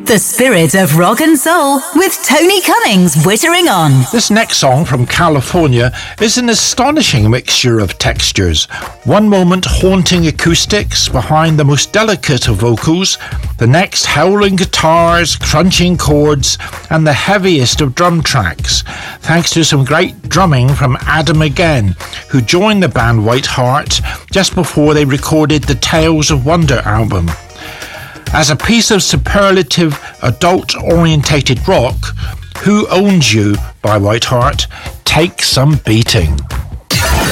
The spirit of rock and soul with Tony Cummings whittering on. This next song from California is an astonishing mixture of textures. One moment haunting acoustics behind the most delicate of vocals, the next howling guitars, crunching chords, and the heaviest of drum tracks, thanks to some great drumming from Adam Again, who joined the band Whiteheart just before they recorded the Tales of Wonder album. As a piece of superlative, adult-orientated rock, Who Owns You by Whiteheart takes some beating.